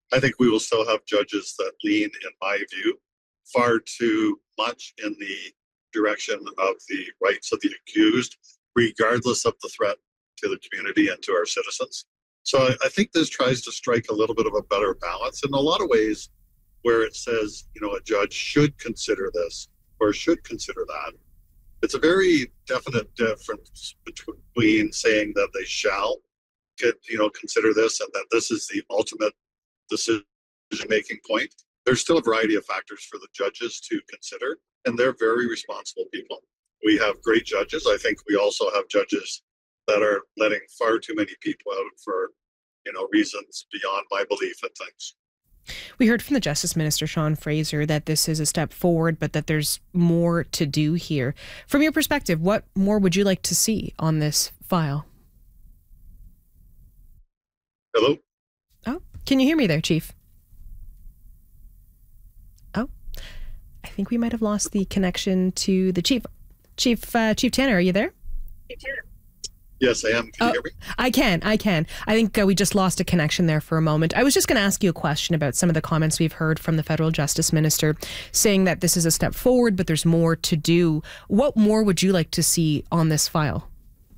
I think we will still have judges that lean, in my view, far too much in the direction of the rights of the accused, regardless of the threat to the community and to our citizens. So I think this tries to strike a little bit of a better balance in a lot of ways, where it says, a judge should consider this or should consider that. It's a very definite difference between saying that they shall consider this and that this is the ultimate decision-making point. There's still a variety of factors for the judges to consider, and they're very responsible people. We have great judges. I think we also have judges that are letting far too many people out for, reasons beyond my belief at times. We heard from the Justice Minister, Sean Fraser, that this is a step forward, but that there's more to do here. From your perspective, what more would you like to see on this file? Hello? Oh, can you hear me there, Chief? Oh, I think we might have lost the connection to the Chief. Chief Tanner, are you there? Yes, I am. Can you hear me? I can. I think we just lost a connection there for a moment. I was just going to ask you a question about some of the comments we've heard from the Federal Justice Minister saying that this is a step forward, but there's more to do. What more would you like to see on this file?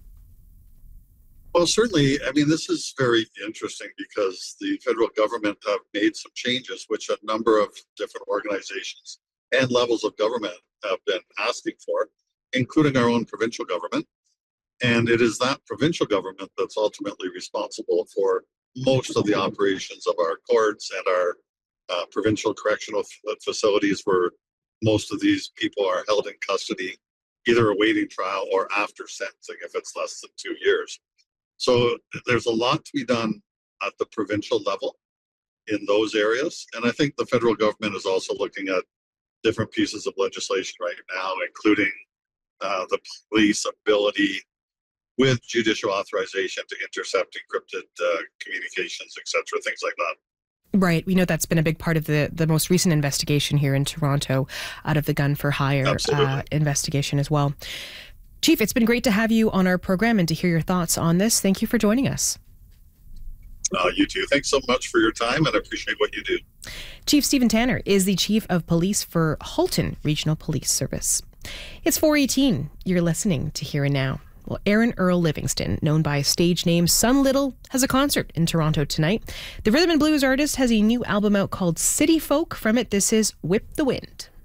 Well, certainly, this is very interesting because the federal government have made some changes, which a number of different organizations and levels of government have been asking for, including our own provincial government. And it is that provincial government that's ultimately responsible for most of the operations of our courts and our provincial correctional facilities, where most of these people are held in custody, either awaiting trial or after sentencing if it's less than 2 years. So there's a lot to be done at the provincial level in those areas. And I think the federal government is also looking at different pieces of legislation right now, including the police ability with judicial authorization to intercept encrypted communications, et cetera, things like that. Right. We know that's been a big part of the most recent investigation here in Toronto out of the gun for hire investigation as well. Chief, it's been great to have you on our program and to hear your thoughts on this. Thank you for joining us. You too. Thanks so much for your time, and I appreciate what you do. Chief Stephen Tanner is the Chief of Police for Halton Regional Police Service. It's 4:18. You're listening to Here and Now. Well, Aaron Earl Livingston, known by stage name Son Little, has a concert in Toronto tonight. The rhythm and blues artist has a new album out called City Folk. From it, this is Whip the Wind.